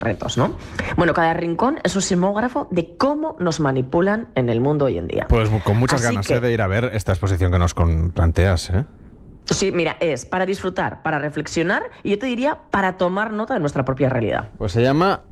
retos, ¿no? Bueno, cada rincón es un sismógrafo de cómo nos manipulan en el mundo hoy en día. Pues con muchas Así ganas que, de ir a ver esta exposición que nos planteas, ¿eh? sí, mira, es para disfrutar, para reflexionar y yo te diría para tomar nota de nuestra propia realidad. Pues se llama